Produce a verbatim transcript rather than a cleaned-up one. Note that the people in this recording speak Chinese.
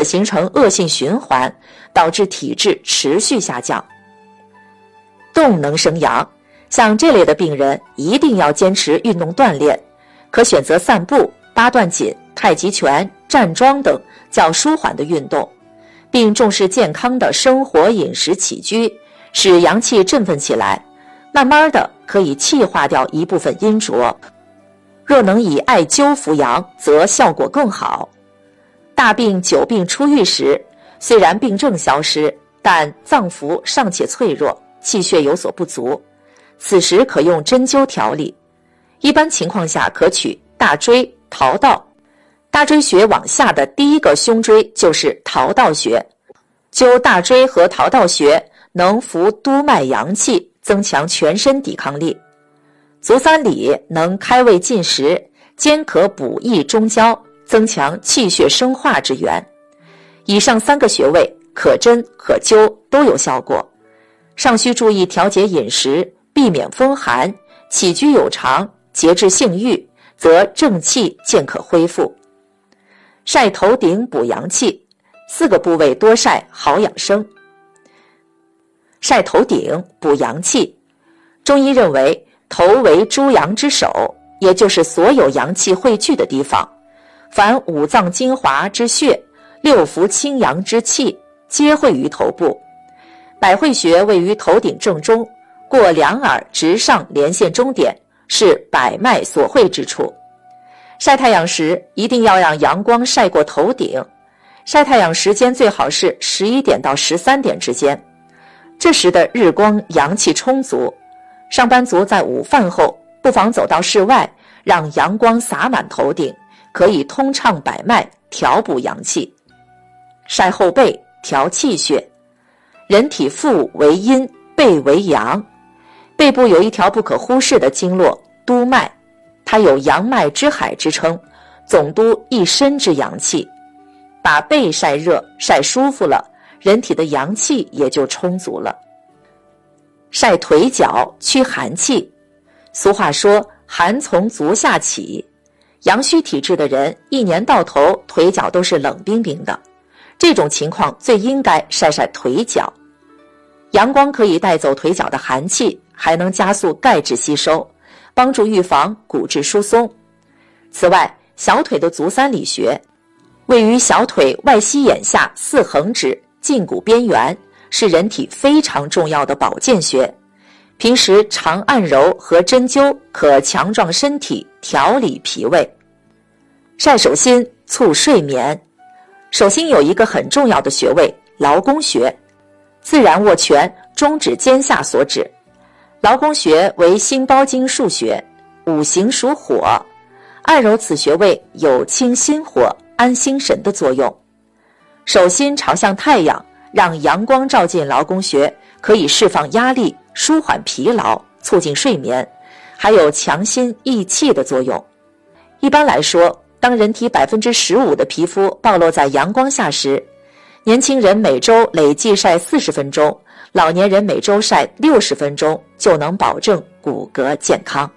形成恶性循环，导致体质持续下降。动能生阳，像这类的病人一定要坚持运动锻炼，可选择散步、八段锦、太极拳、站桩等较舒缓的运动，并重视健康的生活饮食起居，使阳气振奋起来，慢慢的可以气化掉一部分阴浊。若能以艾灸扶阳，则效果更好。大病久病初愈时，虽然病症消失，但脏腑尚且脆弱，气血有所不足，此时可用针灸调理。一般情况下可取大椎、橐道。大椎穴往下的第一个胸椎就是橐道穴，灸大椎和橐道穴能扶督脉阳气，增强全身抵抗力。足三里能开胃进食，兼可补益中焦，增强气血生化之源。以上三个穴位可针可灸都有效果，尚需注意调节饮食，避免风寒，起居有常，节制性欲，则正气渐可恢复。晒头顶补阳气，四个部位多晒好养生。晒头顶补阳气，中医认为头为诸阳之首，也就是所有阳气汇聚的地方，凡五脏精华之血，六腑清阳之气，皆汇于头部。百会穴位于头顶正中，过两耳直上连线中点，是百脉所汇之处。晒太阳时一定要让阳光晒过头顶，晒太阳时间最好是十一点到十三点之间，这时的日光阳气充足。上班族在午饭后不妨走到室外，让阳光洒满头顶，可以通畅百脉，调补阳气。晒后背调气血，人体腹为阴，背为阳，背部有一条不可忽视的经络督脉，它有阳脉之海之称，总督一身之阳气。把背晒热晒舒服了，人体的阳气也就充足了。晒腿脚驱寒气，俗话说寒从足下起，阳虚体质的人一年到头腿脚都是冷冰冰的，这种情况最应该晒晒腿脚。阳光可以带走腿脚的寒气，还能加速钙质吸收，帮助预防骨质疏松。此外，小腿的足三里穴位于小腿外膝眼下四横指胫骨边缘，是人体非常重要的保健穴。平时常按揉和针灸可强壮身体，调理脾胃。晒手心促睡眠，手心有一个很重要的穴位劳宫穴，自然握拳，中指尖下所指。劳宫穴为心包经腧穴，五行属火，按揉此穴位有清心火、安心神的作用。手心朝向太阳，让阳光照进劳宫穴，可以释放压力，舒缓疲劳，促进睡眠，还有强心益气的作用。一般来说，当人体 百分之十五 的皮肤暴露在阳光下时，年轻人每周累计晒四十分钟，老年人每周晒六十分钟，就能保证骨骼健康。